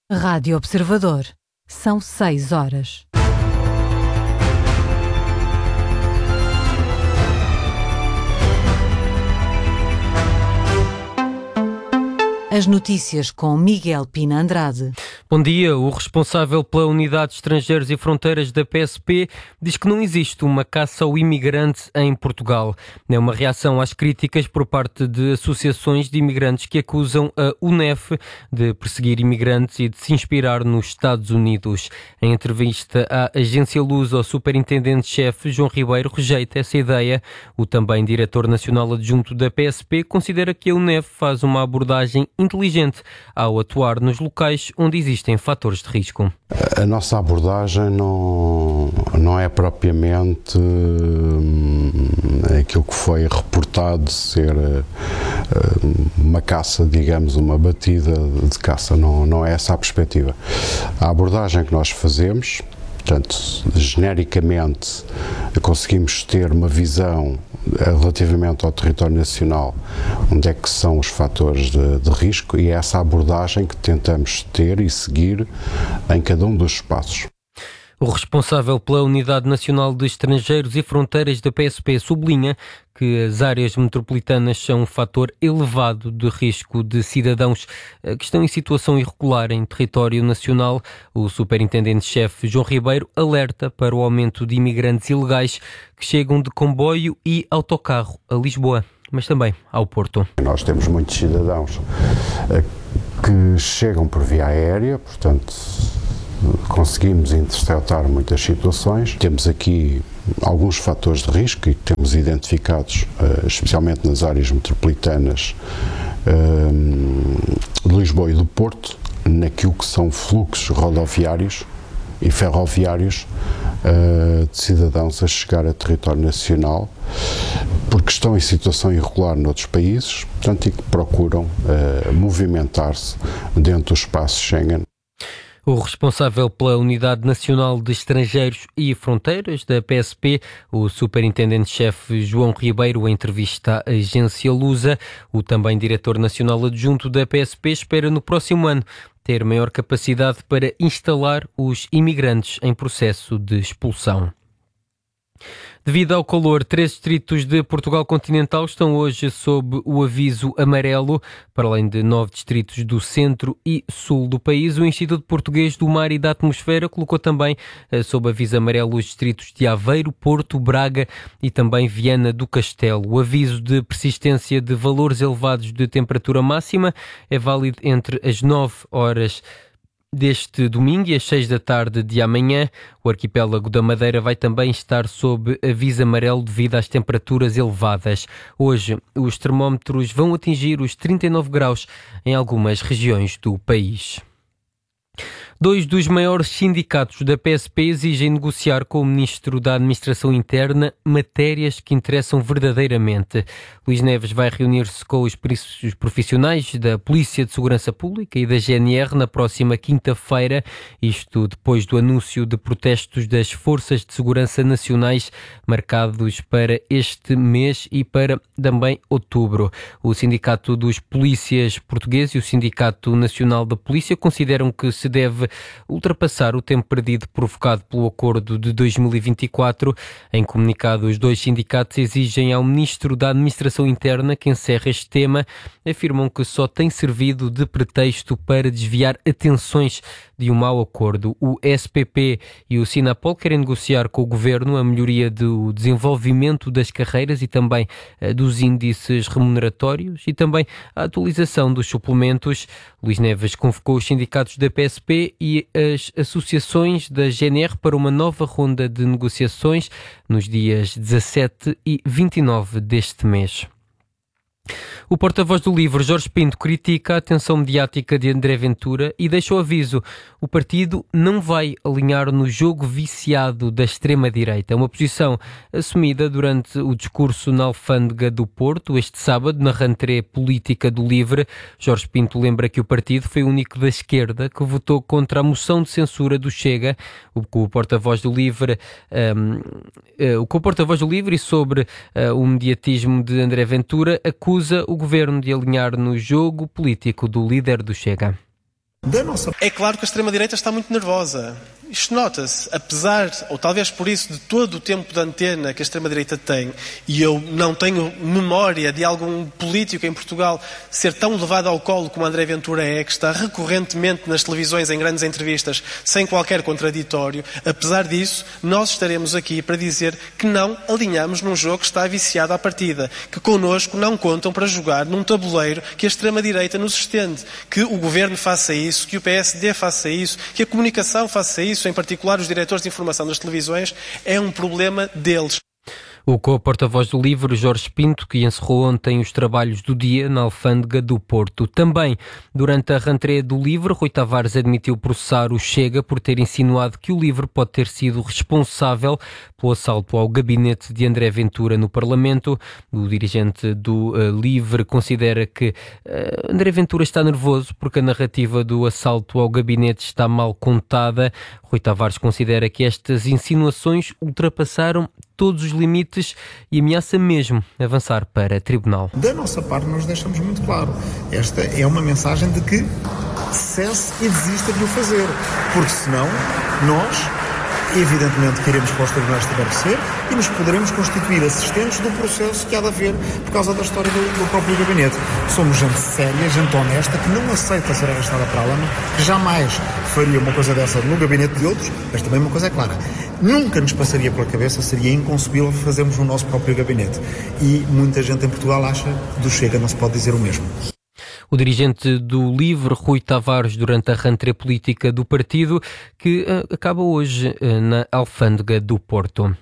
Rádio Observador. São 6 horas. As notícias com Miguel Pina Andrade. Bom dia. O responsável pela Unidade de Estrangeiros e Fronteiras da PSP diz que não existe uma caça ao imigrante em Portugal. É uma reação às críticas por parte de associações de imigrantes que acusam a UNEF de perseguir imigrantes e de se inspirar nos Estados Unidos. Em entrevista à Agência Lusa, o superintendente-chefe João Ribeiro rejeita essa ideia. O também diretor nacional adjunto da PSP considera que a UNEF faz uma abordagem inteligente ao atuar nos locais onde existem fatores de risco. A nossa abordagem não é propriamente aquilo que foi reportado ser uma caça, digamos, uma batida de caça. Não é essa a perspectiva. A abordagem que nós fazemos, portanto, genericamente, conseguimos ter uma visão relativamente ao território nacional, onde é que são os fatores de risco, e é essa abordagem que tentamos ter e seguir em cada um dos espaços. O responsável pela Unidade Nacional de Estrangeiros e Fronteiras da PSP sublinha que as áreas metropolitanas são um fator elevado de risco de cidadãos que estão em situação irregular em território nacional. O superintendente-chefe João Ribeiro alerta para o aumento de imigrantes ilegais que chegam de comboio e autocarro a Lisboa, mas também ao Porto. Nós temos muitos cidadãos que chegam por via aérea, portanto conseguimos interceptar muitas situações. Temos aqui alguns fatores de risco e temos identificados, especialmente nas áreas metropolitanas de Lisboa e do Porto, naquilo que são fluxos rodoviários e ferroviários de cidadãos a chegar a território nacional, porque estão em situação irregular noutros países, portanto, e que procuram movimentar-se dentro do espaço Schengen. O responsável pela Unidade Nacional de Estrangeiros e Fronteiras da PSP, o superintendente-chefe João Ribeiro, em entrevista à Agência Lusa. O também diretor nacional adjunto da PSP espera no próximo ano ter maior capacidade para instalar os imigrantes em processo de expulsão. Devido ao calor, 3 distritos de Portugal continental estão hoje sob o aviso amarelo, para além de 9 distritos do centro e sul do país. O Instituto Português do Mar e da Atmosfera colocou também sob aviso amarelo os distritos de Aveiro, Porto, Braga e também Viana do Castelo. O aviso de persistência de valores elevados de temperatura máxima é válido entre as 9 horas deste domingo e às 6 da tarde de amanhã. O arquipélago da Madeira vai também estar sob aviso amarelo devido às temperaturas elevadas. Hoje, os termómetros vão atingir os 39 graus em algumas regiões do país. 2 dos maiores sindicatos da PSP exigem negociar com o Ministro da Administração Interna matérias que interessam verdadeiramente. Luís Neves vai reunir-se com os profissionais da Polícia de Segurança Pública e da GNR na próxima quinta-feira, isto depois do anúncio de protestos das Forças de Segurança Nacionais marcados para este mês e para também outubro. O Sindicato dos Polícias Portugueses e o Sindicato Nacional da Polícia consideram que se deve ultrapassar o tempo perdido provocado pelo acordo de 2024. Em comunicado, os 2 sindicatos exigem ao Ministro da Administração Interna que encerre este tema. Afirmam que só tem servido de pretexto para desviar atenções de um mau acordo. O SPP e o Sinapol querem negociar com o Governo a melhoria do desenvolvimento das carreiras e também dos índices remuneratórios e também a atualização dos suplementos. Luís Neves convocou os sindicatos da PSP e as associações da GNR para uma nova ronda de negociações nos dias 17 e 29 deste mês. O porta-voz do LIVRE, Jorge Pinto, critica a atenção mediática de André Ventura e deixa o aviso: o partido não vai alinhar no jogo viciado da extrema-direita. É uma posição assumida durante o discurso na Alfândega do Porto, este sábado, na rentrée política do LIVRE. Jorge Pinto lembra que o partido foi o único da esquerda que votou contra a moção de censura do Chega. O porta-voz do LIVRE e sobre o mediatismo de André Ventura acusa o governo de alinhar no jogo político do líder do Chega. É claro que a extrema-direita está muito nervosa. Isto nota-se, apesar, ou talvez por isso, de todo o tempo de antena que a extrema-direita tem, e eu não tenho memória de algum político em Portugal ser tão levado ao colo como André Ventura é, que está recorrentemente nas televisões em grandes entrevistas, sem qualquer contraditório. Apesar disso, nós estaremos aqui para dizer que não alinhamos num jogo que está viciado à partida, que connosco não contam para jogar num tabuleiro que a extrema-direita nos estende, que o Governo faça isso, que o PSD faça isso, que a comunicação faça isso, em particular os diretores de informação das televisões, é um problema deles. O co-porta-voz do LIVRE, Jorge Pinto, que encerrou ontem os trabalhos do dia na Alfândega do Porto. Também, durante a rentrée do LIVRE, Rui Tavares admitiu processar o Chega por ter insinuado que o LIVRE pode ter sido responsável pelo assalto ao gabinete de André Ventura no Parlamento. O dirigente do LIVRE considera que André Ventura está nervoso porque a narrativa do assalto ao gabinete está mal contada. Rui Tavares considera que estas insinuações ultrapassaram todos os limites e ameaça mesmo avançar para tribunal. Da nossa parte, nós deixamos muito claro. Esta é uma mensagem de que cesse e desista de o fazer, porque senão nós, evidentemente, queremos que os tribunais estabelecer e nos poderemos constituir assistentes do processo que há de haver por causa da história do próprio gabinete. Somos gente séria, gente honesta, que não aceita ser arrastada para a lama, que jamais faria uma coisa dessa no gabinete de outros, mas também uma coisa é clara. Nunca nos passaria pela cabeça, seria inconcebível fazermos no nosso próprio gabinete. E muita gente em Portugal acha que do Chega não se pode dizer o mesmo. O dirigente do LIVRE, Rui Tavares, durante a rentrée política do partido, que acaba hoje na Alfândega do Porto.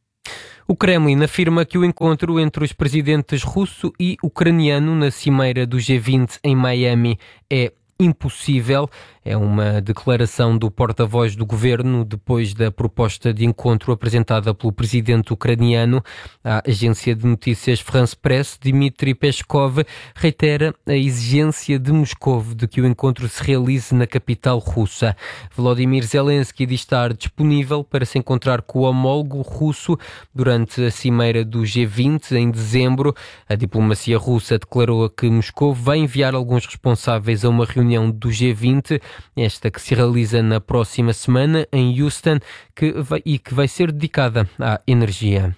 O Kremlin afirma que o encontro entre os presidentes russo e ucraniano na cimeira do G20 em Miami é impossível. É uma declaração do porta-voz do governo depois da proposta de encontro apresentada pelo presidente ucraniano. A agência de notícias France Press, Dmitry Peskov, reitera a exigência de Moscou de que o encontro se realize na capital russa. Volodymyr Zelensky diz estar disponível para se encontrar com o homólogo russo durante a cimeira do G20 em dezembro. A diplomacia russa declarou que Moscou vai enviar alguns responsáveis a uma reunião do G20, esta que se realiza na próxima semana em Houston que vai ser dedicada à energia.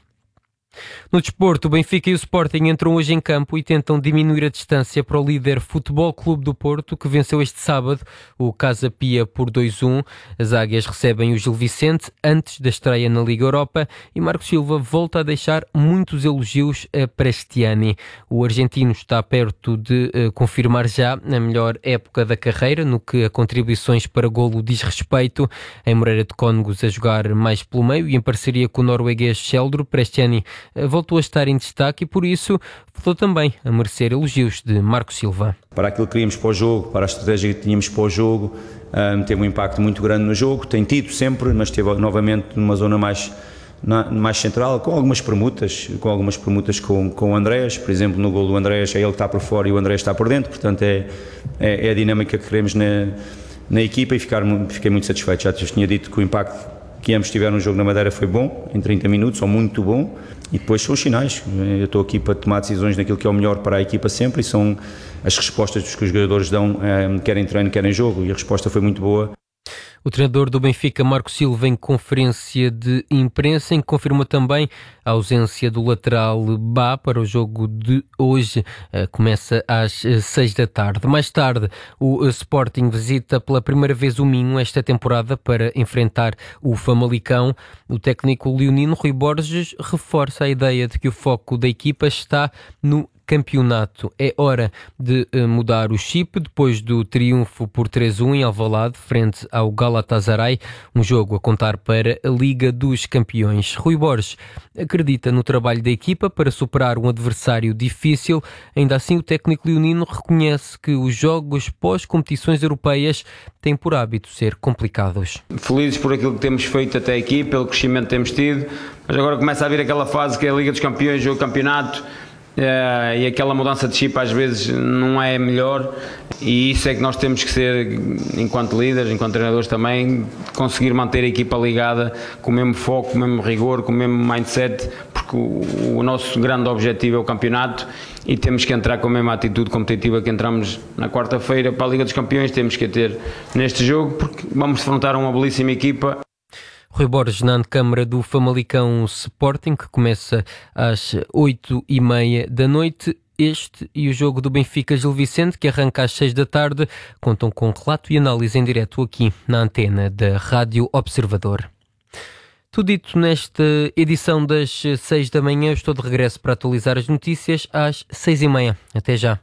No desporto, o Benfica e o Sporting entram hoje em campo e tentam diminuir a distância para o líder Futebol Clube do Porto, que venceu este sábado o Casa Pia por 2-1. As águias recebem o Gil Vicente antes da estreia na Liga Europa e Marco Silva volta a deixar muitos elogios a Prestiani. O argentino está perto de confirmar já a melhor época da carreira no que a contribuições para golo diz respeito. Em Moreira de Cónegos a jogar mais pelo meio e em parceria com o norueguês Sheldrup, Prestiani voltou a estar em destaque e por isso voltou também a merecer elogios de Marco Silva. Para aquilo que queríamos para o jogo, para a estratégia que tínhamos para o jogo, teve um impacto muito grande no jogo, tem tido sempre, mas esteve novamente numa zona mais central, com algumas permutas com o Andrés. Por exemplo, no golo do Andrés é ele que está por fora e o Andrés está por dentro, portanto é a dinâmica que queremos na equipa e fiquei muito satisfeito. Já tinha dito que o impacto que ambos tiveram no jogo na Madeira foi bom, em 30 minutos, ou muito bom, e depois são os sinais. Eu estou aqui para tomar decisões naquilo que é o melhor para a equipa sempre, e são as respostas que os jogadores dão, quer em treino, quer em jogo, e a resposta foi muito boa. O treinador do Benfica, Marco Silva, em conferência de imprensa, em que confirmou também a ausência do lateral Bá para o jogo de hoje. Começa às 6 da tarde. Mais tarde, o Sporting visita pela primeira vez o Minho esta temporada para enfrentar o Famalicão. O técnico leonino Rui Borges reforça a ideia de que o foco da equipa está no campeonato. É hora de mudar o chip depois do triunfo por 3-1 em Alvalade frente ao Galatasaray, um jogo a contar para a Liga dos Campeões. Rui Borges acredita no trabalho da equipa para superar um adversário difícil. Ainda assim, o técnico leonino reconhece que os jogos pós-competições europeias têm por hábito ser complicados. Felizes por aquilo que temos feito até aqui, pelo crescimento que temos tido, mas agora começa a vir aquela fase que é a Liga dos Campeões, o campeonato, e aquela mudança de chip às vezes não é melhor, e isso é que nós temos que ser, enquanto líderes, enquanto treinadores também, conseguir manter a equipa ligada com o mesmo foco, com o mesmo rigor, com o mesmo mindset, porque porque o nosso grande objetivo é o campeonato e temos que entrar com a mesma atitude competitiva que entramos na quarta-feira para a Liga dos Campeões, temos que a ter neste jogo, porque vamos defrontar uma belíssima equipa. Rui Borges, na antecâmara do Famalicão Sporting, que começa às 8h30 da noite. Este e o jogo do Benfica Gil Vicente, que arranca às 6 da tarde, contam com relato e análise em direto aqui na antena da Rádio Observador. Tudo dito nesta edição das 6 da manhã. Eu estou de regresso para atualizar as notícias às 6h30. Até já.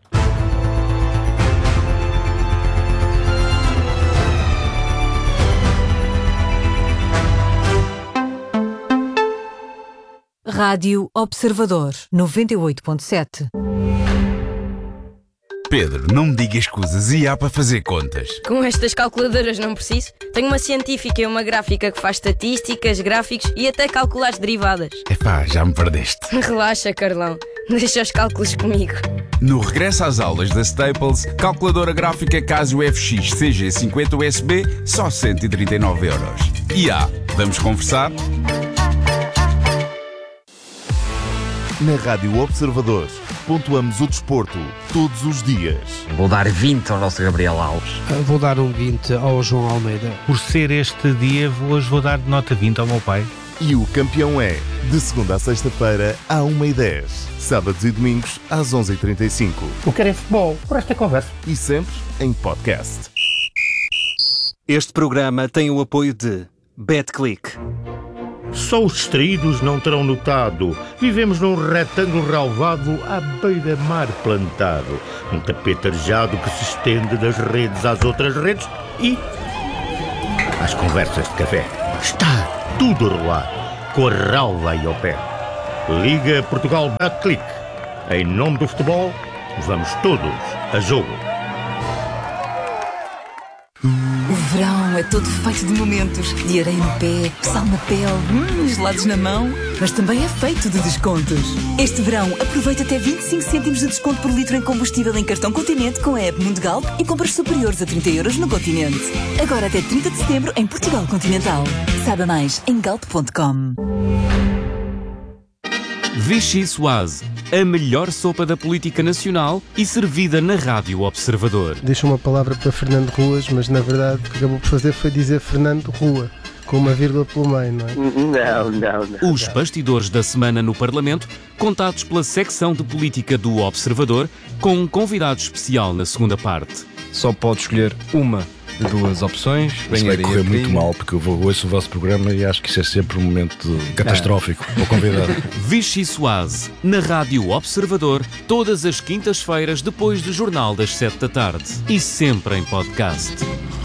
Rádio Observador 98.7. Pedro, não me digas escusas e há para fazer contas. Com estas calculadoras não preciso. Tenho uma científica e uma gráfica que faz estatísticas, gráficos e até calcular as derivadas. Epá, já me perdeste. Relaxa, Carlão. Deixa os cálculos comigo. No regresso às aulas da Staples, calculadora gráfica Casio FX CG50 USB, só 139€. E vamos conversar? Na Rádio Observador, pontuamos o desporto todos os dias. Vou dar 20 ao nosso Gabriel Alves. Vou dar um 20 ao João Almeida. Por ser este dia, hoje vou dar nota 20 ao meu pai. E o campeão é, de segunda a sexta-feira, à 1h10. Sábados e domingos, às 11h35. Eu quero é futebol, por esta conversa. E sempre em podcast. Este programa tem o apoio de BetClick. Só os distraídos não terão notado. Vivemos num retângulo relvado à beira-mar plantado. Um tapete arejado que se estende das redes às outras redes e às conversas de café. Está tudo a rolar, com a relva aí ao pé. Liga Portugal BetClick. Em nome do futebol, vamos todos a jogo. O verão é todo feito de momentos, de areia no pé, sal na pele, gelados na mão, mas também é feito de descontos. Este verão, aproveita até 25 cêntimos de desconto por litro em combustível em cartão Continente com a app Mundigalp e compras superiores a 30€ no Continente. Agora até 30 de setembro em Portugal Continental. Saiba mais em galp.com. Vichy Soase, a melhor sopa da política nacional e servida na Rádio Observador. Deixa uma palavra para Fernando Ruas, mas na verdade o que acabou por fazer foi dizer Fernando Rua, com uma vírgula pelo meio, não é? Não. Os bastidores da semana no Parlamento, contados pela secção de política do Observador, com um convidado especial na segunda parte. Só pode escolher uma de duas opções. Isso vai correr muito mal, porque eu ouço o vosso programa e acho que isso é sempre um momento catastrófico para o convidado. Vichy Soase, na Rádio Observador, todas as quintas-feiras depois do Jornal das 7 da tarde. E sempre em podcast.